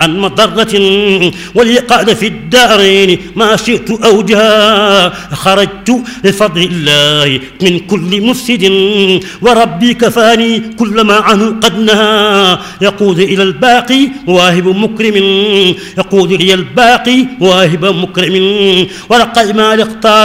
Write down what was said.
عن مضرة وليقعد في الدارين ما شئت أو جاء. خرجت لفضل الله من كل مفسد وربي كفاني كل ما عنه قد نهى. يقود إلى الباقي واهب مكرم، يقود إلى الباقي واهب مكرم ورق المال اختار